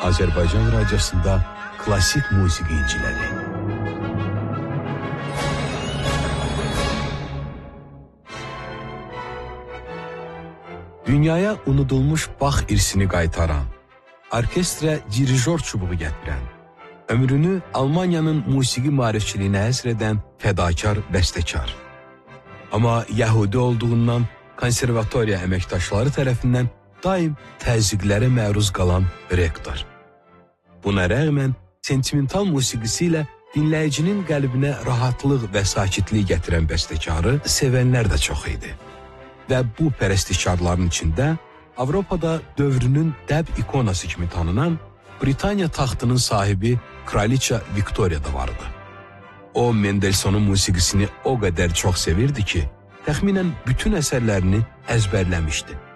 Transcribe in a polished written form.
Azərbaycan radiosunda klasik musiqi inciləri. Dünyaya unudulmuş Bach irsini qaytaran, orkestrə dirijor çubuğu gətirən, ömrünü Almaniyanın musiqi maarifçiliyinə həsr edən fədakar bəstəkar. Amma Yəhudi olduğundan konservatoriya əməkdaşları tərəfindən daim təzyiqlərə məruz qalan rektor. Buna rəğmən sentimental musiqisi ilə dinləyicinin qəlbinə rahatlıq və sakitlik gətirən bəstəkarı sevənlər də çox idi. Və bu pərəstişkarların içində Avropada dövrünün dəb ikonası kimi tanınan Britaniya taxtının sahibi Kraliça Viktoriya da vardı. O, Mendelssohn'un musiqisini o qədər çox sevirdi ki, təxminən bütün əsərlərini əzbərləmişdi.